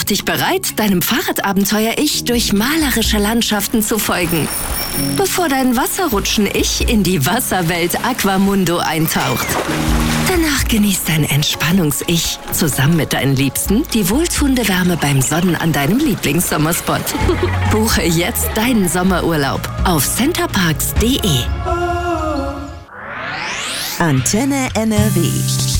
dich bereit, deinem Fahrradabenteuer-Ich durch malerische Landschaften zu folgen, bevor dein Wasserrutschen-Ich in die Wasserwelt Aquamundo eintaucht. Danach genießt dein Entspannungs-Ich zusammen mit deinen Liebsten die wohltuende Wärme beim Sonnen an deinem Lieblingssommerspot. Buche jetzt deinen Sommerurlaub auf centerparks.de. Antenne NRW.